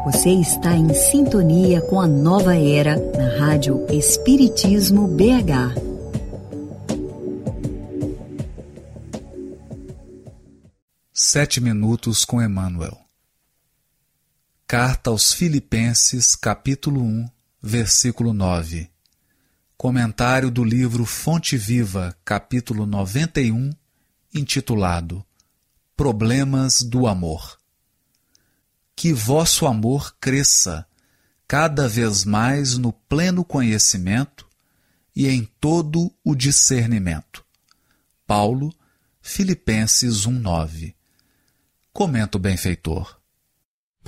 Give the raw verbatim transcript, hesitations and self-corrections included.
Você está em sintonia com a nova era na Rádio Espiritismo B H. Sete minutos com Emmanuel. Carta aos Filipenses, capítulo um, versículo nove. Comentário do livro Fonte Viva, capítulo noventa e um, intitulado Problemas do Amor. Que vosso amor cresça cada vez mais no pleno conhecimento e em todo o discernimento. Paulo, Filipenses um, nove. Comenta o benfeitor.